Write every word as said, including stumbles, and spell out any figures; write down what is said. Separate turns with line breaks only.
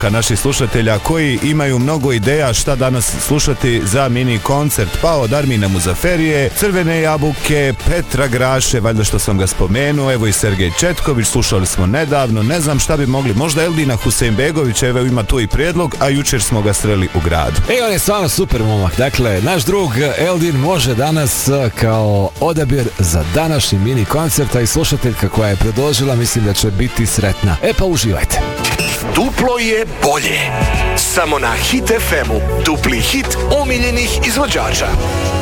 naših slušatelja koji imaju mnogo ideja šta danas slušati za mini koncert, pa od Armina Muzaferije, Crvene jabuke, Petra Graše, valjda što sam ga spomenuo, evo i Sergej Četković, slušali smo nedavno, ne znam šta bi mogli, možda Eldina Husejnbegović, evo ima tu i prijedlog, a jučer smo ga sreli u gradu.
E, on je stvarno super momak, dakle, naš drug Eldin može danas kao odabir za današnji mini koncert, a i slušateljka koja je predložila, mislim da će biti sretna. E pa uživajte.
Duplo je bolje. Samo na Hit F M-u. Dupli hit omiljenih izvođača.